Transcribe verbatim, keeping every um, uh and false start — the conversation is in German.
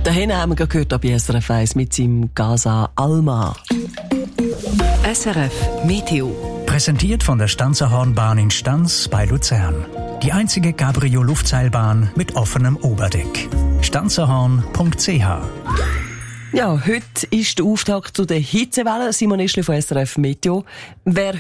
Dahin haben wir gerade gehört, ob S R F eins mit seinem Gaza Alma. S R F Meteo. Präsentiert von der Stanzerhornbahn in Stanz bei Luzern. Die einzige Cabrio-Luftseilbahn mit offenem Oberdeck. stanzerhorn punkt c h. Ja, heute ist der Auftakt zu der Hitzewelle. Simon Ischli von S R F Meteo. Wer